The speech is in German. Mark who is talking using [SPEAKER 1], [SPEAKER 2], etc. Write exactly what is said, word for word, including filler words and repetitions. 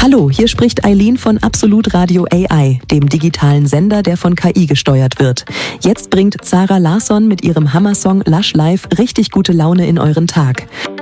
[SPEAKER 1] Hallo, hier spricht Eileen von Absolut Radio A I, dem digitalen Sender, der von K I gesteuert wird. Jetzt bringt Zara Larsson mit ihrem Hammersong Lush Life richtig gute Laune in euren Tag.